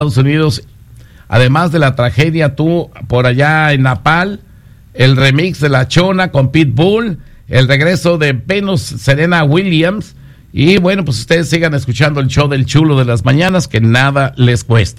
Estados Unidos, además de la tragedia Tú por allá en Napal, el remix de La Chona con Pitbull, el regreso de Venus Serena Williams, y bueno, pues ustedes sigan escuchando el show del Chulo de las mañanas, que nada les cuesta.